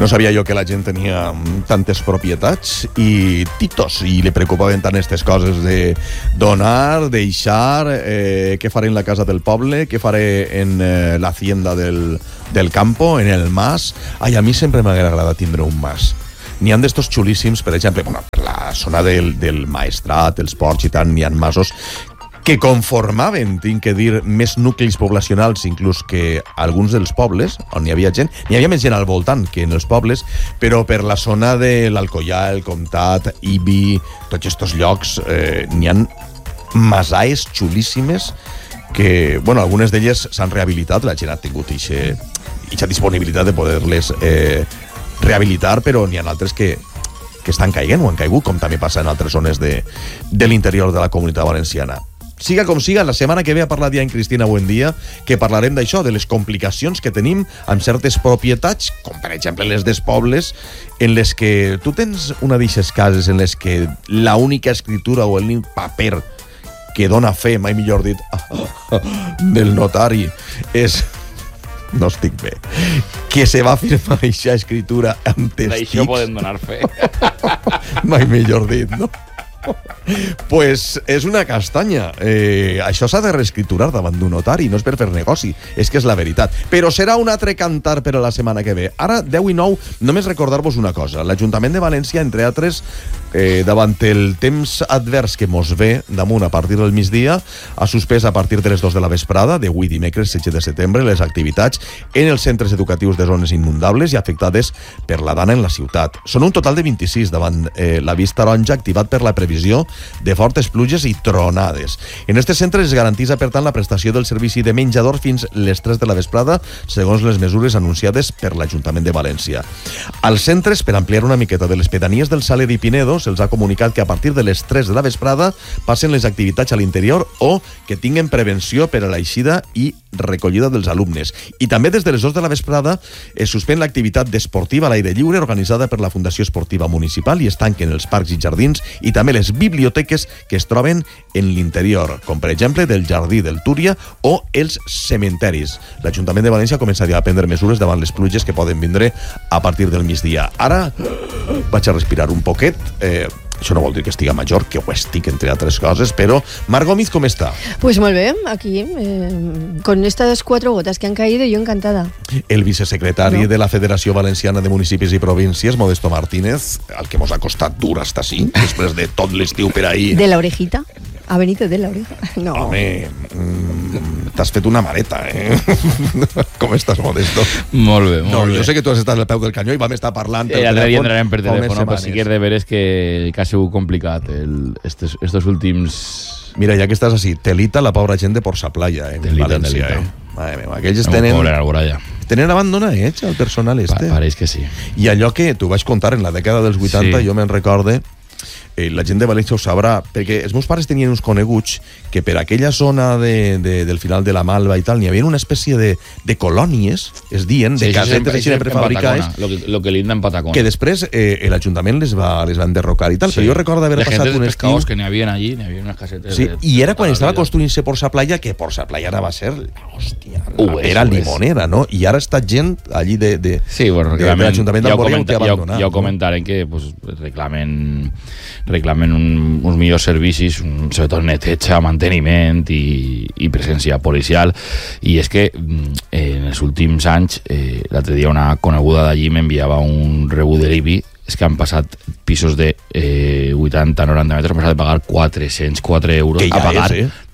No sabia jo que la gent tenia tantes propietats i titos, i li preocupaven tant aquestes coses de donar, deixar, què faré en la casa del poble, què faré en la hacienda del campo, en el mas. Ai, a mi sempre m'ha agradat tindre un mas. N'hi ha d'estos xulíssims, per exemple, per la zona del Maestrat, els Ports i tant, n'hi ha masos que conformaven, tinc que dir, més nuclis poblacionals inclús que alguns dels pobles, on hi havia gent. N'hi havia més gent al voltant que en els pobles, però per la zona de l'Alcoià, el Comtat, Ibi, tots aquests llocs, n'hi ha masaes xulíssimes que, bueno, algunes d'elles s'han rehabilitat, la gent ha tingut eixa disponibilitat de poder-les rehabilitar, però n'hi ha altres que estan caiguent o han caigut, com també passa en altres zones de l'interior de la Comunitat Valenciana. Siga com siga, la setmana que ve ha parlat ja en Cristina Buendía, que parlarem d'això, de les complicacions que tenim amb certes propietats, com per exemple les dels pobles, en les que tu tens una d'eixes cases en les que l'única escritura o l'únic paper que dona fe, mai millor dit, del notari és... No estic bé. Que se va firmar aquesta escritura amb testics. D'això podem donar fe. Mai millor dit, no? Pues és una castanya. Això s'ha de reescriturar davant d'un notari, no és per fer negoci, és que és la veritat. Però serà un altre cantar per a la setmana que ve. Ara, 10 i 9, només recordar-vos una cosa. L'Ajuntament de València, entre altres, davant el temps advers que mos ve damunt a partir del migdia, ha suspès a partir de les 2 de la vesprada, d'avui dimecres 16 de setembre, les activitats en els centres educatius de zones inundables i afectades per la dana en la ciutat. Són un total de 26 davant l'avís taronja activat per la previsió de fortes pluges i tronades. En aquests centres es garantitza, per tant, la prestació del servici de menjador fins les 3 de la vesprada, segons les mesures anunciades per l'Ajuntament de València. Als centres, per ampliar una miqueta de les pedanies del Saler i Pinedo, se'ls ha comunicat que a partir de les 3 de la vesprada passen les activitats a l'interior o que tinguen prevenció per a l'eixida i recollida dels alumnes. I també des de les 2 de la vesprada es suspèn l'activitat esportiva a l'aire lliure organitzada per la Fundació Esportiva Municipal i es tanquen els parcs i jardins i també les biblioteques que es troben en l'interior, com per exemple del Jardí del Túria o els cementeris. L'Ajuntament de València començarà a prendre mesures davant les pluges que poden vindre a partir del migdia. Ara vaig a respirar un poquet. Això no vol dir que estiga major, que ho estic, entre altres coses, però Marc Gómez, com està? Pues molt bé, aquí, con estas 4 gotas que han caído, yo encantada. El vicesecretari de la Federació Valenciana de Municipis i Províncies, Modesto Martínez, al que mos ha costat dur hasta així, després de tot l'estiu per ahí. De la orejita. Ha venido de la oreja. No. Home, t'has fet una maleta, eh? Com estàs, Modesto? Molt bé, molt bé. Jo sé que tu has estat al peu del canyó i vam estar parlant per telèfon. Ja entrarem per telèfon, però sí que és de veres que ha sigut complicat estos últims... Mira, ja que estàs així, telita la pobra gent de Porsaplaya, en València, Madre meva, aquells tenen abandonats, el personal este. Pareix que sí. I allò que tu vaig contar en la dècada dels 80, jo me'n recorde... la gent de València ho sabrà, perquè els meus pares tenien uns coneguts que per aquella zona del final de la Malva i tal, n'hi havia una espècie de colònies, es dien, de casetes així de prefabricades, lo que linda en Patacona, que després l'Ajuntament les va enderrocar i tal, però jo recordo haver passat un estiu que n'hi havia allí, n'hi havia unes casetes i era quan estava construint-se Porsaplaya, que Porsaplaya ara va ser, hòstia, era limonera, no? I ara està gent allí de l'Ajuntament d'Alboria que ha abandonat. Ja ho comentaren que reclamen uns millors servicis, sobretot neteja, manteniment i presència policial. I és que en els últims anys, l'altre dia una coneguda d'allí m'enviava un rebut de l'IBI, és que han passat pisos de 80-90 metres, han passat de pagar 404 euros a pagar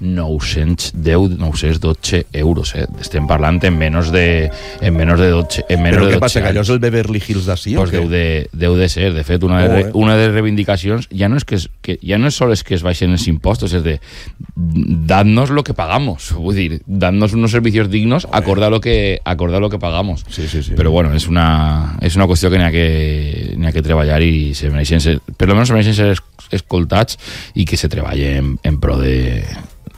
912 euros. Estem parlant en menys de 12 Però què passa, que allò és el Beverly Hills d'ací? Pues deu de ser. De fet, una de les reivindicacions ja no és sols que es baixen els impostos, és de dadnos lo que pagamos, vull dir, dadnos unos servicios dignos acorde a lo que pagamos. Sí. Però bueno, és una qüestió que n'hi ha que treballar i se mereixen ser, per lo menos se mereixen ser escoltats i que se treballi en pro de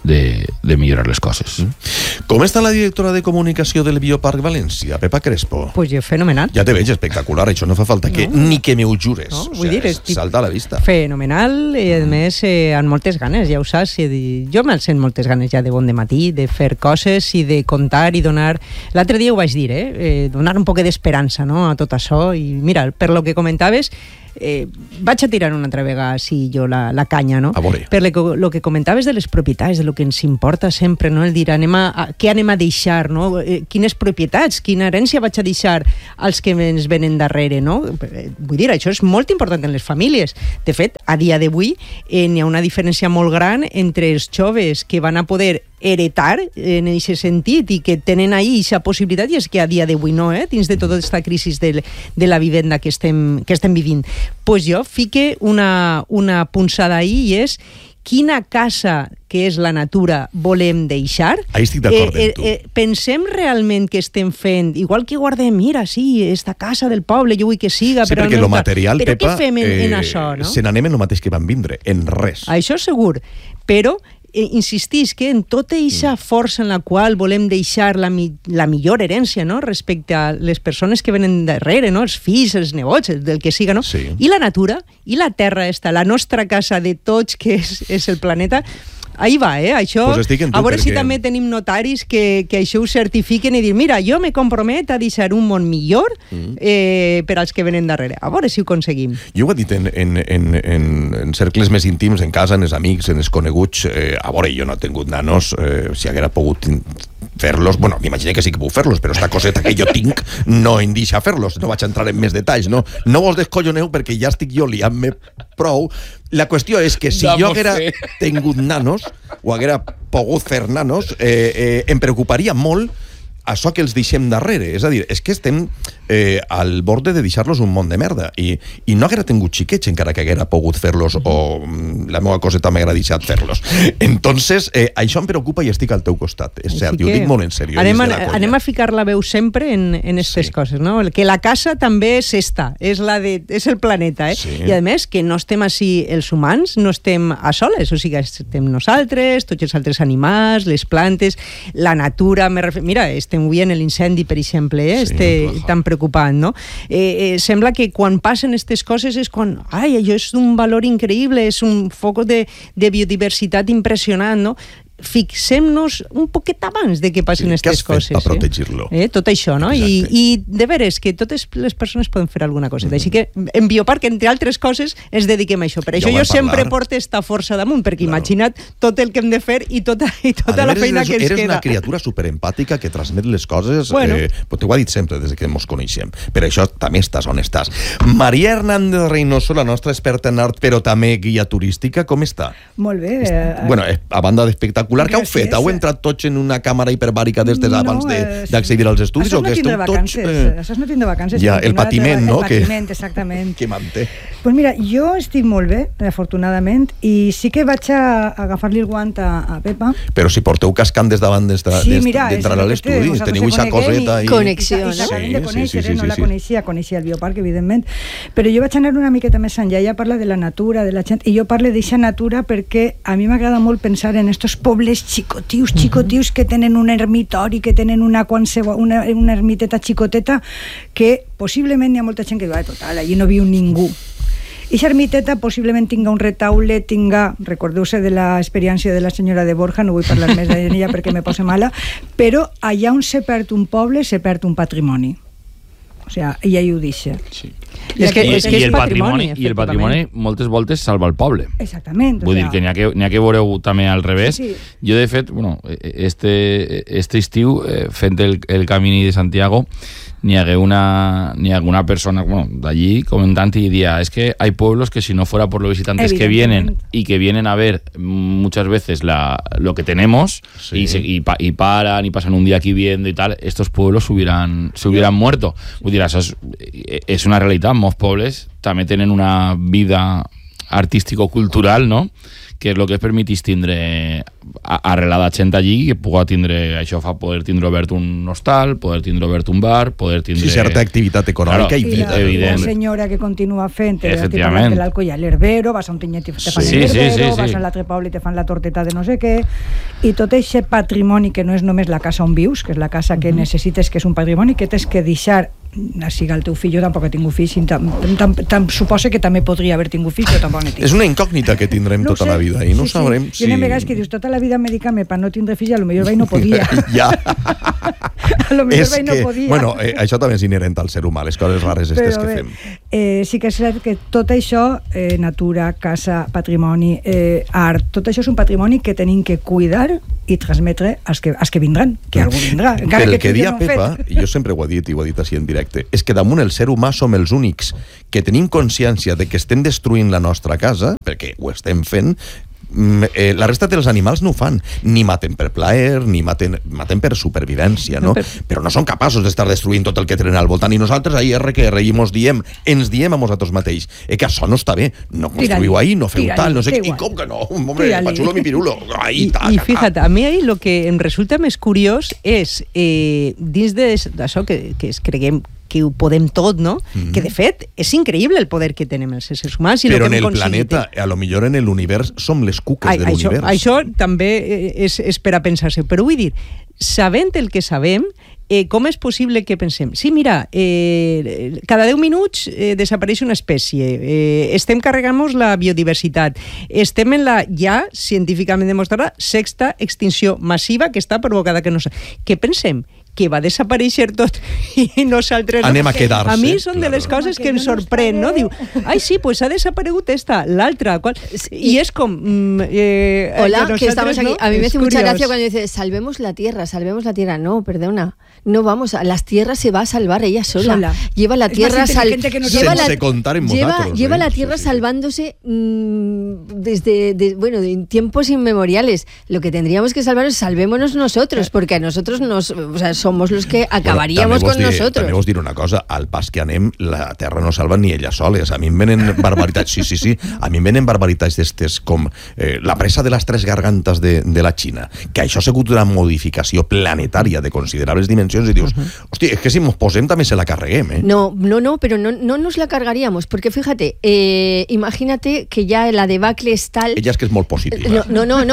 de millorar les coses. Com està la directora de comunicació del Bioparc València, Pepa Crespo? Pues jo, fenomenal. Ja te veig espectacular, això no fa falta ni que me ho jures. No, O vull sea, dir, salta a la vista. Fenomenal, i a més amb moltes ganes, ja ho saps. Jo me'l sent moltes ganes ja de bon dematí, de fer coses i de contar i donar... L'altre dia ho vaig dir, donar un poc d'esperança, no?, a tot això. I mira, per lo que comentaves, vaig a tirar una altra vegada jo la canya, no? A veure. Per lo que comentaves de les propietats, de lo que ens importa sempre, no? El dir, què anem a deixar, no? Quines propietats, quina herència vaig a deixar als que ens venen darrere, no? Vull dir, això és molt important en les famílies. De fet, a dia d'avui n'hi ha una diferència molt gran entre els joves que van a poder heretar en aquest sentit i que tenen ahí aquesta possibilitat, i és que a dia d'avui no, dins de tota aquesta crisi de la vivenda que estem vivint. Pues jo fique una punçada ahí, i és quina casa que és la natura volem deixar. Ahí estic d'acord amb tu. Pensem realment que estem fent, igual que guardem, mira, sí, esta casa del poble, jo vull que siga, sí, però perquè no lo material, però Pepa, què fem en això, no? se n'anem en el mateix que van vindre, en res. Això segur, però insistís que en tota aquesta força en la qual volem deixar la millor herència, no?, respecte a les persones que venen darrere, no?, els fills, els nebots, del que siga, no? Sí. I la natura, i la terra la nostra casa de tots, que és el planeta. Ahí va, això, pues estic en tu, a veure si perquè... també tenim notaris que això ho certifiquen i dir, mira, jo me compromet a deixar un món millor per als que venen darrere. A veure si ho aconseguim. Jo ho he dit en cercles més íntims, en casa, en els amics, en els coneguts. A veure, jo no he tingut nanos, si haguera pogut fer-los, bueno, m'imagino que sí que puc fer-los, però esta coseta que jo tinc no em deixa fer-los, no vaig entrar en més detalls, no vos descolloneu perquè ja estic jo liant-me prou. La qüestió és que si jo haguera tingut nanos o haguera pogut fer nanos, em preocuparia molt això que els deixem darrere. És a dir, és que estem al borde de deixar-los un món de merda, i no haguera tingut xiquets encara que haguera pogut fer-los, o la meva coseta m'haguera deixat fer-los. Entonces, això em preocupa i estic al teu costat, és cert, i ho dic molt en sèrio. Anem a ficar la veu sempre en aquestes coses, no? Que la casa també és és el planeta, Sí. I a més que no estem així els humans, no estem a soles, o sigui, estem nosaltres, tots els altres animals, les plantes, la natura, mira, estem veient l'incendi, per exemple, tan preocupant, no? Sembla que quan passen aquestes coses és quan, allò és un valor increïble, és un foc de biodiversitat impressionant, no? Fixem-nos un poquet abans de que passin aquestes coses. Què has fet per protegir-lo? Tot això, no? I de veres que totes les persones poden fer alguna cosa. Així que en Bioparc, entre altres coses, ens dediquem a això. Per això jo sempre porto esta força damunt, perquè imagina't tot el que hem de fer i tota la feina que ens queda. Eres una criatura superempàtica que transmet les coses, t'ho ha dit sempre des que ens coneixem. Per això també estàs on estàs. Maria Hernández Reynoso, la nostra experta en art, però també guia turística, com està? Molt bé. Bueno, a banda d'espectacular, què heu fet? Heu entrat tots en una càmera hiperbàrica d'estes abans d'accedir als estudis? Això no tindre vacances. Ja, el patiment, no? El patiment, exactament. Que manté. Pues mira, jo estic molt bé, afortunadament, i sí que vaig a agafar-li el guant a Pepa. Però si porteu cascant des davant d'entrar a l'estudi, teniu aquesta coseta i... Connexió, no? S'acabem de conèixer, no la coneixia el Bioparc, evidentment, però jo vaig anar una miqueta més enllà. Ella parla de la natura, de la gent, i jo parlo d'aquesta natura perquè a mi m'agrada molt pensar en estos pobles xicotius que tenen un ermitori, que tenen una ermiteta xicoteta, que possiblement hi ha molta gent que diu, total, allí no viu ningú. I aquesta ermiteta possiblement tinga un retaule, recordeu-se de l'experiència de la senyora de Borja, no vull parlar més d'ella perquè me posa mala, però allà on se perd un poble, se perd un patrimoni. O sigui, ella hi ho deixa. Sí. I el patrimoni moltes voltes salva el poble. Exactament. Vull dir que n'hi ha que veureu també al revés. Sí. Jo, de fet, este estiu, fent el camí de Santiago, n'hi hagué alguna persona d'allí comentant y diría, es que hay pueblos que si no fuera por los visitantes que vienen y que vienen a ver muchas veces lo que tenemos, sí, y paran y pasan un día aquí viendo y tal, estos pueblos se hubieran muerto. Vull dir, això és una realitat. Molts pobles també tenen una vida artístico-cultural, no?, que és el que es permetís tindre arrelada gent allí, que puga tindre, això fa poder tindre obert un hostal, poder tindre obert un bar, poder tindre... Sí, certa activitat econòmica i vida. La senyora que continua fent, de l'alcohol i a l'herbero, vas a un tinyet i te fan l'herbero, vas a l'altre poble i te fan la torteta de no sé què, i tot aquest patrimoni que no és només la casa on vius, que és la casa que necessites, que és un patrimoni que tens que deixar, siga el teu fill, jo tampoc he tingut fills, suposa que també podria haver tingut fills, però tampoc n'he tingut. És una incògnita que tindrem tota la vida i no sabrem si... Jo n'hi ha vegades que dius, tota la vida medicament per no tindre fills, a lo millor vaig no podia. Ja. A lo millor vaig no podia. Bueno, això també és inherent al ser humà, les coses rares estes que fem. Sí que és cert que tot això, natura, casa, patrimoni, art, tot això és un patrimoni que tenim que cuidar i transmetre als que vindran, que algú vindrà. Pel que dia Pepa, i jo sempre ho he dit i ho he dit així en directe, és que damunt el ser humà som els únics que tenim consciència de que estem destruint la nostra casa, perquè ho estem fent. La resta dels animals no ho fan, ni maten per plaer, ni maten per supervivència, no? Però no són capaços d'estar destruint tot el que tenen al voltant, i nosaltres ahí RQR i ens diem a nosaltres mateix que això no està bé, no construïu ahí, no feu tal, no sé què, i com que no, hombre, pachulo mi pirulo, ahí, i fíjate, a mi ahí lo que em resulta més curiós és dins d'això que creguem que ho podem tot, no? Que de fet és increïble el poder que tenim els éssers humans. Però en el planeta, a lo millor en l'univers, som les cuques de l'univers. Això també és per a pensar-se. Però vull dir, sabent el que sabem, com és possible que pensem? Sí, mira, cada 10 minuts desapareix una espècie, estem carregant-nos la biodiversitat, estem en la ja científicament demostrada sexta extinció massiva que està provocada que no sé. Què pensem? Que va desaparèixer tot i nosaltres... Anem a quedar-se. A mi són de les coses que em sorprèn, no? Diu, ai, sí, pues ha desaparegut esta, l'altra. I és com... Hola, que estamos aquí. A mí me hace mucha gracia cuando dice, salvemos la tierra. No, perdona. No vamos, las tierras se va a salvar ella sola. Lleva la tierra... Sense contar en nosotros. Lleva la tierra salvándose desde de tiempos inmemoriales. Lo que tendríamos que salvar es salvémonos nosotros, porque a nosotros somos los que acabaríamos con nosotros. També vos dir una cosa, al pas que anem, la terra no salva ni ella soles. A mi em venen barbaritats, sí, a mi em venen barbaritats d'estes com la presa de les tres gargantes de la Xina, que això ha sigut una modificació planetària de considerables dimensions i dius, hòstia, és que si ens posem també se la carreguem, No, pero no nos la cargaríamos, porque fíjate, imagínate que ya la debacle es tal... Ella és que és molt positiva.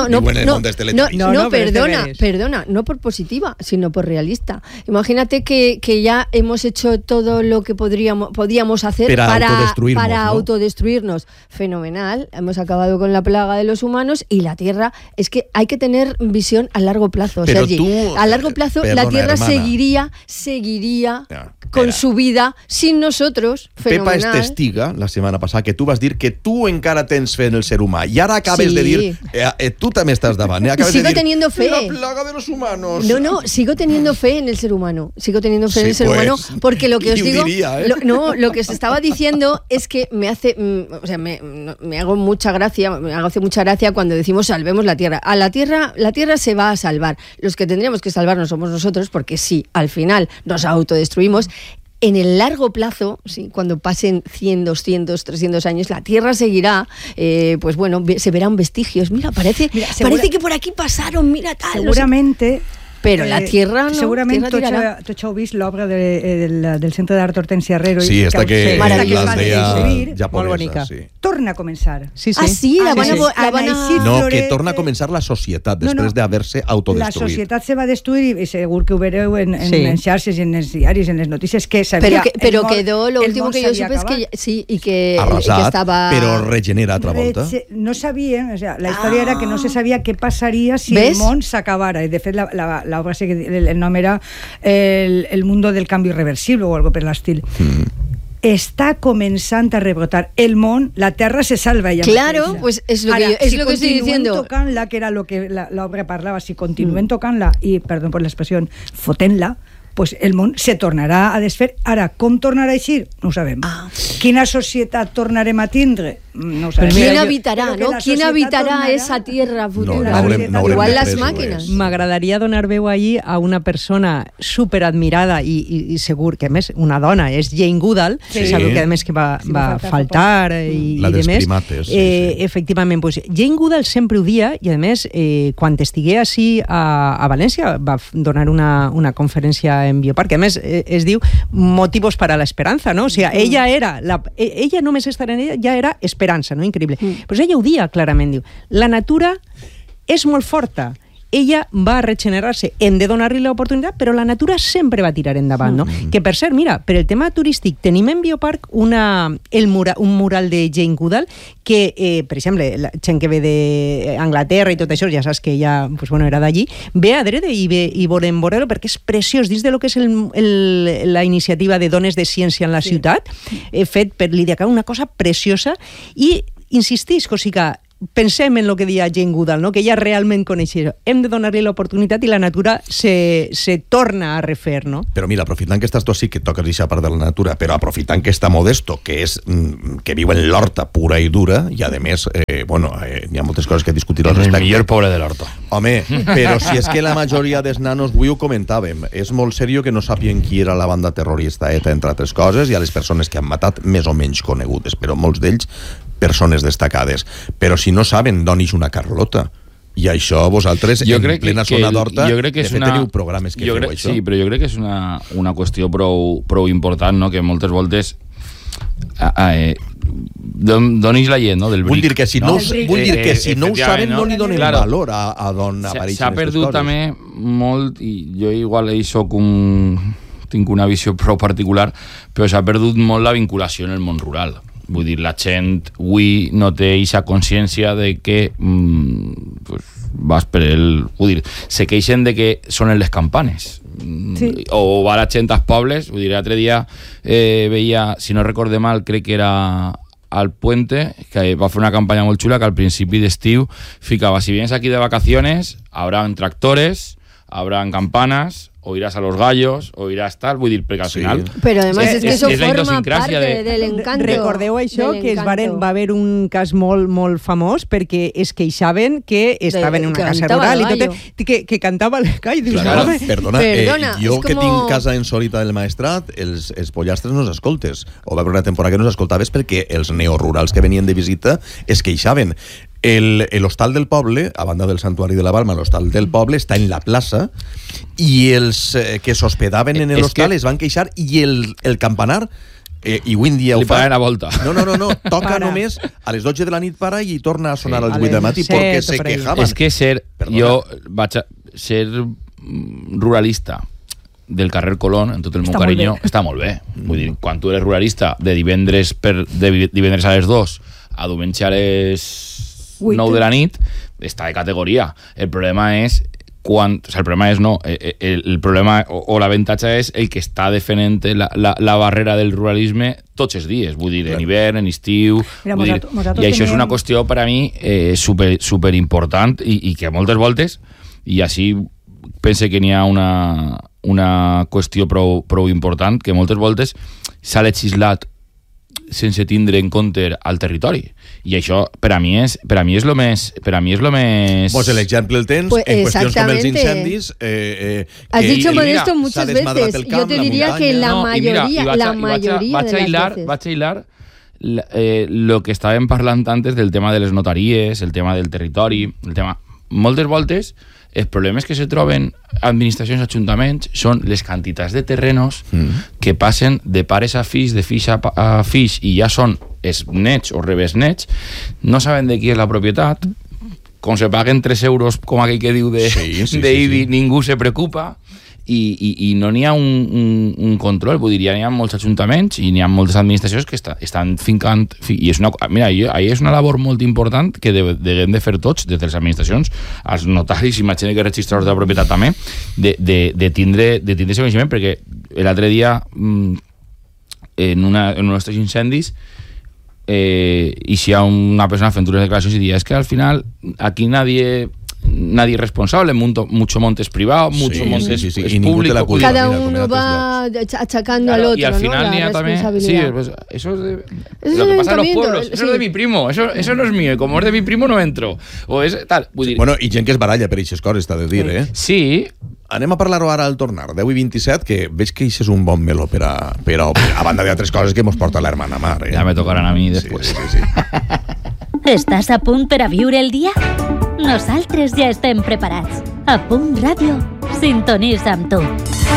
Perdona, no por positiva, sino por realista. Imagínate que ya hemos hecho todo lo que podíamos hacer para autodestruirnos. Fenomenal, hemos acabado con la plaga de los humanos y la Tierra, es que hay que tener visión a largo plazo. Pero a largo plazo la Tierra seguiría con su vida sin nosotros. Fenomenal. Pepa és testiga, la setmana passada, que tu vas dir que tu encara tens fe en el ser humà, i ara acabes de dir, tu també estàs davant, sigo teniendo fe. La plaga de los humanos. No, sigo teniendo fe en el ser humano. Porque lo que os digo, lo que os estaba diciendo es que me hace mucha gracia cuando decimos salvemos la Tierra. La Tierra se va a salvar. Los que tendríamos que salvarnos somos nosotros, porque sí, al final nos autodestruimos. En el largo plazo, sí, cuando pasen 100, 200, 300 años, la Tierra seguirá, se verán vestigios. Mira, parece que por aquí pasaron, mira tal. Seguramente... Però la Tierra no... Segurament tots heu vist l'obra del Centre d'Art Hortensia Herrero. Sí, esta que l'aldea japonesa. Sí. Torna a començar. Sí. Ah, sí? La van a... No, que torna a començar la societat després d'haver-se autodestruït. La societat se va destruir i segur que ho vereu en xarxes i en els diaris, en les notícies, que sabia... Però quedó, lo último que yo supe es que... Sí, y que estaba... Però regenera altra volta. No sabien, la història era que no se sabia què passaria si el món s'acabara. I de fet, l'obra, el nom era El mundo del cambio irreversible o algo per l'estil. Està començant a rebrotar el món, la Terra se salva ella claro, mateixa. Pues es lo que estoy diciendo. Tocant-la, que era lo que l'obra parlava, si continuem tocant-la i, perdó per l'expressió, fotent-la, pues el món se tornarà a desfer. Ara, com tornarà a eixir? No ho sabem. Quina societat tornarem a tindre? No ho sabem. ¿Quién habitará, no? ¿Quién habitarà esa tierra futura? Igual las máquinas. M'agradaria donar veu allí a una persona superadmirada i segur que, a més, una dona, és Jane Goodall, sabeu que, a més, que va faltar i la dels demés. primates. Efectivament, pues, Jane Goodall sempre ho dia i, a més, quan estigué així a València va donar una conferència en Bioparc, que, a més, es diu Motivos para la Esperanza, no? O sigui, ella només estar en ella ja era esperança, no? Increïble. Pues ella ho dia clarament, diu, la natura és molt forta, ella va regenerar-se, hem de donar-li l'oportunitat, però la natura sempre va tirar endavant, no? Que, per cert, mira, per el tema turístic, tenim en Bioparc un mural de Jane Goodall que, per exemple, la gent que ve d'Anglaterra i tot això, ja saps que ella pues, bueno, era d'allí, ve a dreta i volem veure-lo perquè és preciós dins de lo que és la iniciativa de Dones de Ciència en la ciutat, fet per Lídia Cau, una cosa preciosa, i insistisc, o sigui que pensem en el que deia Jane Goodall, no? Que ella realment coneixia. Hem de donar-li l'oportunitat i la natura se torna a refer, no? Però mira, aprofitant que estàs tu així, que toques aquesta part de la natura, però aprofitant que està Modesto, que viu en l'horta pura i dura, i a més, hi ha moltes coses que discutir al respecte. El millor pobre de l'horta. Home, però si és que la majoria dels nanos, avui ho comentàvem, és molt seriós que no sàpien qui era la banda terrorista ETA, entre altres coses, i a les persones que han matat, més o menys conegudes, però molts d'ells persones destacades. Però si no saben d'on és una Carlota, i això vosaltres en plena zona d'Horta, de fet teniu programes que feu això. Sí, però jo crec que és una qüestió prou important, no? Que moltes voltes donis la llet, no? Del bric. Vull dir que si no ho saben no li donen valor a d'on apareixen aquestes coses. S'ha perdut també molt, i jo igual tinc una visió prou particular, però s'ha perdut molt la vinculació en el món rural. Vull dir, la gent avui no té aquesta consciència de que vas per vull dir, se queixen de que sonen les campanes. O va la gent als pobles. Vull dir, l'altre dia veia, si no recorde mal, crec que era al Puente, que va fer una campanya molt xula que al principi d'estiu ficava, si vienes aquí de vacaciones, habrán tractores, habrán campanas, o irás a los gallos, o irás tal, vull dir, perquè al final... Però además és que això forma part del encanto. Recordeu això, que va haver un cas molt famós perquè es queixaven que estaven en una casa rural i tot, que cantava el gall. Perdona, jo que tinc casa en Solita del Maestrat, els pollastres no s'escoltes. O va haver una temporada que no s'escoltaves perquè els neorurals que venien de visita es queixaven. L'hostal del poble, a banda del Santuari de la Balma, l'hostal del poble està en la plaça i els que s'hospedaven en l'hostal es van queixar i el campanar i avui en dia ho fa... la volta. No, toca només a les 12 de la nit para i torna a sonar als 8 del matí perquè se quejaven. És que jo vaig a ser ruralista del carrer Colón, en tot el meu carinyo, està molt bé. Vull dir, quan tu eres ruralista de divendres a les 2 a diumenge a les 9 de la nit, està de categoria. El problema és el problema o l'avantatge és el que està defendent la barrera del ruralisme tots els dies, vull dir, en hivern, en estiu, i això és una qüestió per a mi super important i que moltes voltes, i així pense que n'hi ha una qüestió prou important, que moltes voltes s'ha legislat sense tindre en compte al territori, i això per a mi és lo més pues l'exemple el tens en qüestions com els incendis has dicho Modesto muchas veces. Yo te diría que la mayoría de las veces vaig a hilar lo que estàvem parlant antes del tema de les notaries, el tema del territori, el tema... Moltes voltes els problemes que se troben administracions, ajuntaments, són les quantitats de terrenos que passen de pares a fills, de fills a fills, i ja són els nets o rebesnets, no saben de qui és la propietat, com se paguen 3 euros, com aquell que diu d'IBI, ningú se preocupa, i no n'hi ha un control. Vull dir, n'hi ha molts ajuntaments i n'hi ha moltes administracions que estan fincant, i és una labor molt important que hem de fer tots, des de les administracions, als notaris, imagina que registradors de la propietat també, de tindre coneixement, perquè l'altre dia en un dels nostres incendis i si hi ha una persona fent unes declaracions i diria, és que al final aquí nadie nadie es responsable, mucho monte es privado, mucho monte es público. Cada uno va achacando al otro, y al final la también, sí, pues eso es de lo que pasa en los pueblos, eso es de mi primo, eso no es mío, y como es de mi primo no entro, o es tal. Bueno, i gent que es baralla per aquestes coses, t'ha de dir, eh? Sí. Anem a parlar-ho ara al tornar, 10:27, que veig que això és un bon meló per a banda d'altres coses que mos porta l'hermana Mar. Ja me tocaran a mi després. Sí. Estàs a punt per a viure el dia? Nosaltres ja estem preparats. A Punt Ràdio, sintoniza amb tu.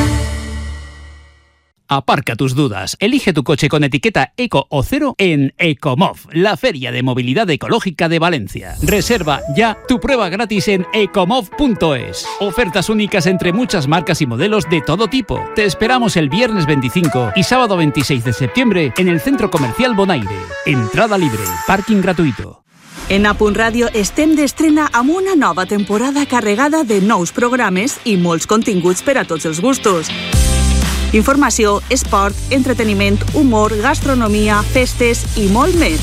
Aparca tus dudas. Elige tu coche con etiqueta Eco o Cero en Ecomov, la feria de movilidad ecológica de Valencia. Reserva ya tu prueba gratis en ecomov.es. Ofertas únicas entre muchas marcas y modelos de todo tipo. Te esperamos el viernes 25 y sábado 26 de septiembre en el Centro Comercial Bonaire. Entrada libre, parking gratuito. En A Punt Ràdio estem d'estrena amb una nova temporada carregada de nous programes i molts continguts per a tots els gustos. Informació, esport, entreteniment, humor, gastronomia, festes i molt més.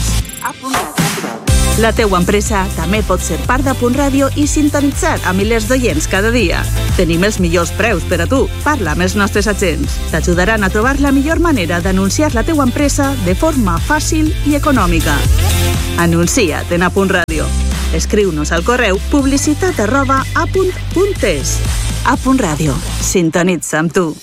La teua empresa també pot ser part de Punt Ràdio i sintonitzar a milers d'oients cada dia. Tenim els millors preus per a tu. Parla amb els nostres agents. T'ajudaran a trobar la millor manera d'anunciar la teua empresa de forma fàcil i econòmica. Anuncia't en A Punt Ràdio. Escriu-nos al correu publicitat@apunt.es. A Punt Ràdio. Sintonitza amb tu.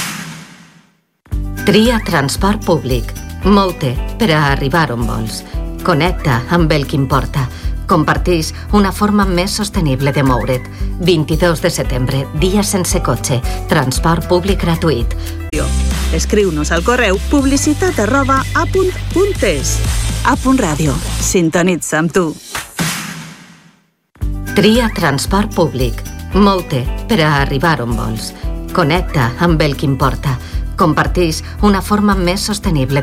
Tria transport públic. Molte per a arribar on vols. Connecta amb el que importa. Compartís una forma més sostenible de moure't. 22 de setembre, dia sense cotxe. Transport públic gratuït. Escriu-nos al correu publicitat@apunt.es. A Punt Ràdio. Sintonitza amb tu. Tria transport públic. Molte per a arribar on vols. Connecta amb el que importa. Compartís una forma més sostenible